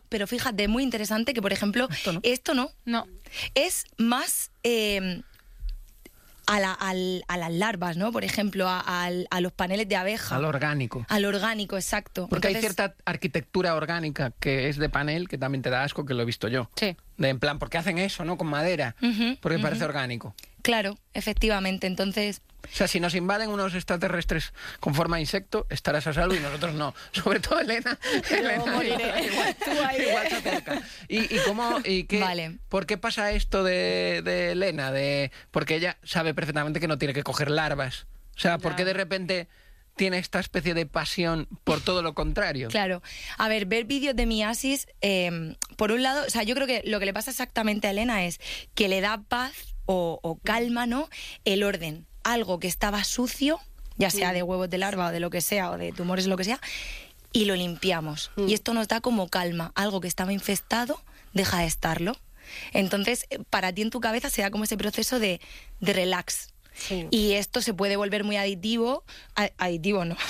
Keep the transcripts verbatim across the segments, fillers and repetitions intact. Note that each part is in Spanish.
pero fíjate, muy interesante que, por ejemplo, esto no. Esto no. No. Es más... Eh, A, la, al, a las larvas, ¿no? Por ejemplo, a, a, a los paneles de abeja. Al orgánico. Al orgánico, exacto. Porque Entonces, hay cierta arquitectura orgánica que es de panel que también te da asco, que lo he visto yo. Sí. De, en plan, ¿por qué hacen eso, no? Con madera. Uh-huh, porque uh-huh. parece orgánico. Claro, efectivamente. Entonces... O sea, si nos invaden unos extraterrestres con forma de insecto, estarás a salvo y nosotros no. Sobre todo Elena. Elena moriré. Igual, igual se acerca. ¿Y, y cómo, y qué, vale. por qué pasa esto de, de Elena? De, porque ella sabe perfectamente que no tiene que coger larvas. O sea, ¿por qué de repente tiene esta especie de pasión por todo lo contrario? Claro. A ver, ver vídeos de miasis, eh, por un lado, o sea, yo creo que lo que le pasa exactamente a Elena es que le da paz o, o calma, ¿no? El orden. Algo que estaba sucio, ya sea de huevos de larva o de lo que sea, o de tumores o lo que sea, y lo limpiamos. Mm. Y esto nos da como calma. Algo que estaba infestado deja de estarlo. Entonces, para ti en tu cabeza se da como ese proceso de, de relax. Sí. Y esto se puede volver muy adictivo, adictivo no,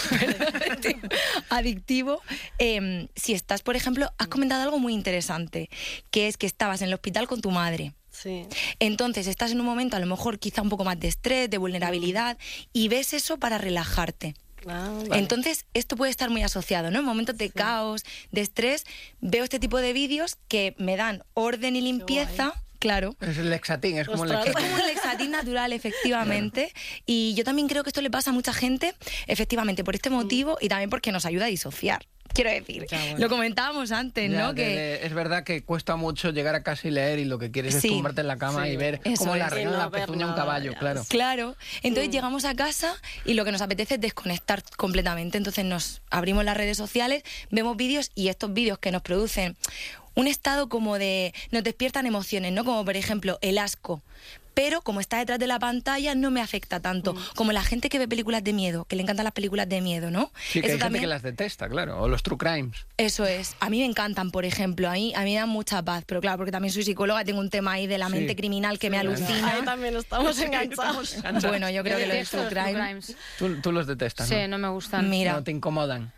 adictivo, eh, si estás, por ejemplo, has comentado algo muy interesante, que es que estabas en el hospital con tu madre. Sí. Entonces estás en un momento a lo mejor quizá un poco más de estrés, de vulnerabilidad, y ves eso para relajarte. Ah, vale. Entonces esto puede estar muy asociado, ¿no? En momentos de sí. caos, de estrés, veo este tipo de vídeos que me dan orden y limpieza. Claro. Es el Lexatín, es como Ostras. el Lexatín. Es como un Lexatín natural, efectivamente. Claro. Y yo también creo que esto le pasa a mucha gente, efectivamente, por este motivo y también porque nos ayuda a disociar. Quiero decir, ya, bueno. Lo comentábamos antes, ya, ¿no? De, que de, es verdad que cuesta mucho llegar a casa y leer y lo que quieres sí. es tumbarte en la cama sí. y ver Eso cómo es. le arreglan no la pezuña a un caballo, ya. claro. Claro. Entonces mm. llegamos a casa y lo que nos apetece es desconectar completamente. Entonces nos abrimos las redes sociales, vemos vídeos y estos vídeos que nos producen un estado como de... nos despiertan emociones, ¿no? Como por ejemplo el asco. Pero como está detrás de la pantalla no me afecta tanto. Mm. Como la gente que ve películas de miedo, que le encantan las películas de miedo, ¿no? Sí, que Eso hay también... gente que las detesta, claro. O los true crimes. Eso es. A mí me encantan, por ejemplo. A mí, a mí me dan mucha paz. Pero claro, porque también soy psicóloga, tengo un tema ahí de la sí. mente criminal que sí, me alucina. Ahí también estamos enganchados. Bueno, yo creo que los true crimes... Tú, tú los detestas, Sí, ¿no? no me gustan. Mira. No te incomodan.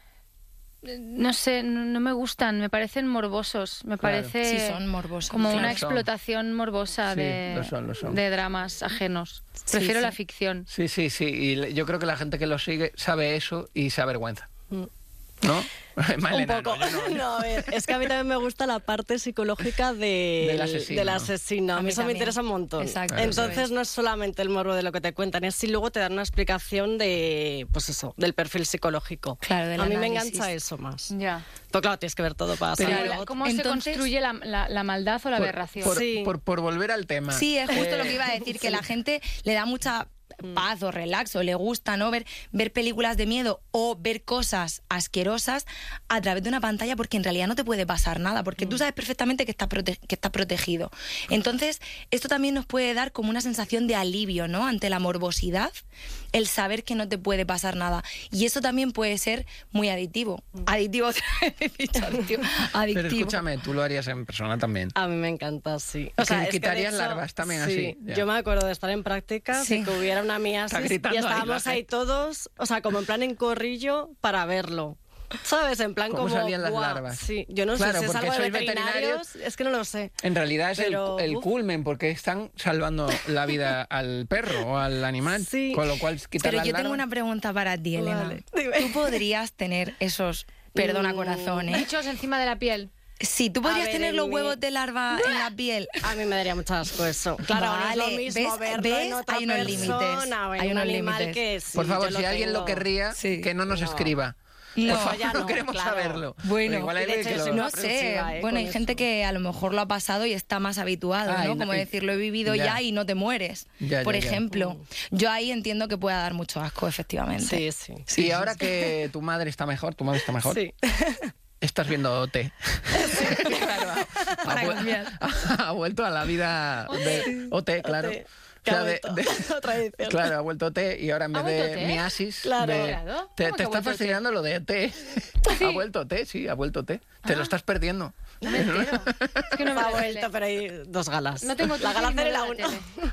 No sé, no, no me gustan, me parecen morbosos, me claro. parece sí, son morbosos, como claro. una explotación morbosa sí, de, lo son, lo son. de dramas ajenos. Prefiero sí, la sí. ficción. Sí, sí, sí, y yo creo que la gente que lo sigue sabe eso y se avergüenza. Mm. ¿No? Malena, un poco. No, no, no, a ver, es que a mí también me gusta la parte psicológica de, del asesino. Del asesino. A, a mí, mí eso también. Me interesa un montón. Exacto. Entonces es. No es solamente el morbo de lo que te cuentan, es si luego te dan una explicación de, pues eso, del perfil psicológico. Claro, del a mí análisis. Me engancha eso más. Ya. Pero claro, tienes que ver todo para Pero saber. ¿cómo Entonces, se construye la, la, la maldad o la por, aberración? Por, sí. por, por volver al tema. Sí, es justo eh, lo que iba a decir, que sí. La gente le da mucha paz o relax o le gusta, ¿no? Ver, ver películas de miedo o ver cosas asquerosas a través de una pantalla porque en realidad no te puede pasar nada, porque mm. tú sabes perfectamente que estás, prote que estás protegido. Entonces, esto también nos puede dar como una sensación de alivio, ¿no? Ante la morbosidad, el saber que no te puede pasar nada. Y eso también puede ser muy adictivo. Mm. Adictivo, adictivo. Pero escúchame, tú lo harías en persona también. A mí me encanta, sí. O sea, quitarías hecho, larvas también sí, así. Ya. Yo me acuerdo de estar en práctica, sí. que hubiera una miasis y estábamos ahí, ahí todos, o sea, como en plan en corrillo para verlo. ¿Sabes? En plan ¿Cómo como... salían las larvas? Sí, yo no claro, sé si es algo de veterinarios, veterinarios, es que no lo sé. En realidad es pero, el, el culmen, porque están salvando la vida al perro o al animal, sí. con lo cual quitar Pero las yo larvas... tengo una pregunta para ti, Elena. Vale. ¿Tú podrías tener esos, perdona corazón, ¿eh? Bichos encima de la piel? Sí, tú podrías ver, tener los mi... huevos de larva en la piel. A mí me daría mucho asco eso. Claro, vale, no es lo mismo ¿ves? verlo ¿ves? en otra Hay unos persona, límites. Hay unos límites. Que sí, por favor, si lo alguien tengo... lo querría, sí. que no nos no. escriba. No, por favor, ya no, no queremos claro. saberlo. Bueno, igual hay de hecho, que lo... no sé. ¿eh? Bueno, hay eso. gente que a lo mejor lo ha pasado y está más habituado, ah, ¿no? Y, Como y, decir, lo he vivido ya, ya y no te mueres. Ya, por ya, ejemplo, ya. yo ahí entiendo que pueda dar mucho asco, efectivamente. Sí, sí. sí y sí, ahora sí. que tu madre está mejor, tu madre está mejor. Sí. Estás viendo O T. Sí, claro, ha, para cambiar. Ha, ha vuelto a la vida de O T, claro. O T. O sea, de, de, otra edición. Claro, ha vuelto T y ahora en vez de miasis, claro. de, claro. te, te está fascinando lo de T. ¿Sí? Ha vuelto T, sí, ha vuelto T. Ah. Te lo estás perdiendo. No me entero. Es que no me ha vuelto, pero hay dos galas. No tengo la gala cero y la uno.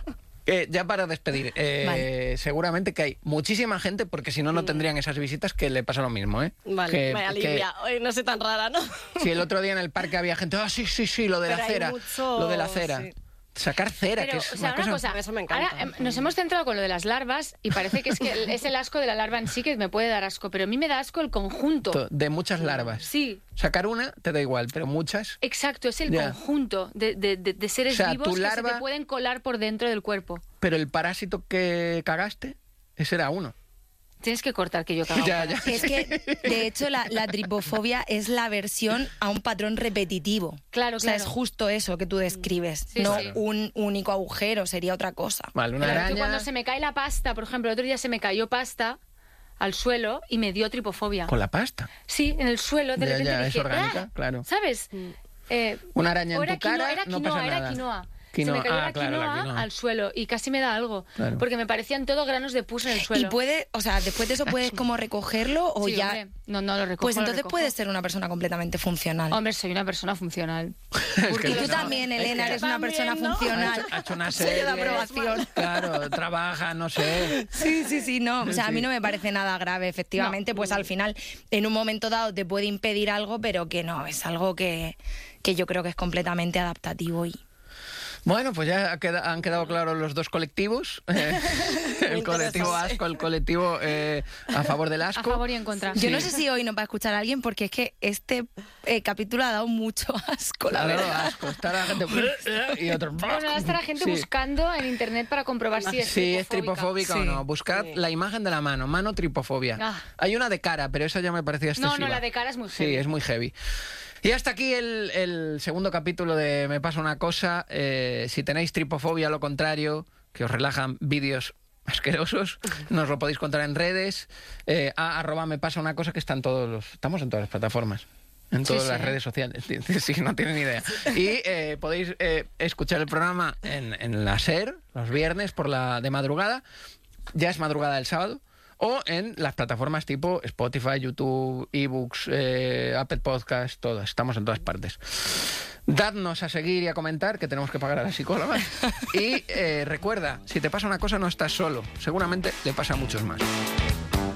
Eh, ya para despedir, eh, Vale. seguramente que hay muchísima gente, porque si no, no tendrían esas visitas, que le pasa lo mismo, ¿eh? Vale, que, vaya que- Lidia, hoy no soy tan rara, ¿no? Si el otro día en el parque había gente, ah, sí, sí, sí, lo de Pero la hay cera, mucho- lo de la cera. sí. Sacar cera, Pero, que es o sea, una una cosa... cosa, Eso me encanta. ahora em, nos hemos centrado con lo de las larvas y parece que es que el- es el asco de la larva en sí que me puede dar asco, pero a mí me da asco el conjunto. de muchas larvas. Sí, Sacar una te da igual, pero muchas... exacto, es el Ya. conjunto de, de- de- de seres O sea, vivos tu que se larva- te pueden colar por dentro del cuerpo. Pero el parásito que cagaste, ese era uno. Tienes que cortar que yo cago. Ya, ya. Es que, de hecho, la, la tripofobia es la versión a un patrón repetitivo. Claro, O sea, claro. es justo eso que tú describes, Sí, no sí. un único agujero, sería otra cosa. Vale, una Claro, tú araña cuando se me cae la pasta, por ejemplo, el otro día se me cayó pasta al suelo y me dio tripofobia. con la pasta. Sí, en el suelo, de Ya, repente ya, es dije, orgánica, "Ah", claro. ¿sabes? Eh, Una araña o en era tu cara, quinoa, era no quinoa, pasa era nada. quinoa. Quinoa, Se me cayó ah, la, claro, la quinoa quinoa. al suelo y casi me da algo. Claro. Porque me parecían todos granos de pus en el suelo. Y puede, o sea, después de eso puedes como recogerlo o Sí, ya... hombre. No, no lo recojo. Pues lo entonces recojo. puedes ser una persona completamente funcional. Hombre, soy una persona funcional. Es y tú no, también, es Elena, que eres una También, persona ¿no? ha funcional. hecho, ha hecho una Sello serie. de aprobación. Claro, trabaja, no sé. Sí, sí, sí, no. O sea, a mí Sí. no me parece nada grave. Efectivamente, pues al final, en un momento dado te puede impedir algo, pero que no, es algo que, que yo creo que es completamente adaptativo y... Bueno, pues ya ha queda- han quedado claros los dos colectivos. Eh, el colectivo interesante. asco, el colectivo eh, a favor del A asco. favor y en contra. Yo no Sí. sé si hoy nos va a escuchar alguien porque es que este eh, capítulo ha dado mucho asco, la Ha dado verdad. asco. Está la gente... y otros... Bueno, ahora está la gente Sí. buscando en internet para comprobar si es Sí, es tripofóbica. tripofóbica o Sí. no. Buscad Sí. la imagen de la mano, mano tripofobia. Ah. Hay una de cara, pero esa ya me parecía excesiva. No, no, la de cara es muy Sí, heavy. es muy heavy. Y hasta aquí el, el segundo capítulo de Me pasa una cosa. Eh, si tenéis tripofobia, lo contrario, que os relajan vídeos asquerosos, nos lo podéis contar en redes. Eh, a arroba me pasa una cosa, que están todos los... Estamos en todas las plataformas. En todas Sí, las sí. redes sociales, si no tienen ni idea. Y eh, podéis eh, escuchar el programa en, en la SER, los viernes por la de madrugada. Ya es madrugada del sábado. O en las plataformas tipo Spotify, YouTube, eBooks, eh, Apple Podcast, todas. Estamos en todas partes. Dadnos a seguir y a comentar, que tenemos que pagar a las psicólogas. Y eh, recuerda, si te pasa una cosa no estás solo. Seguramente le pasa a muchos más.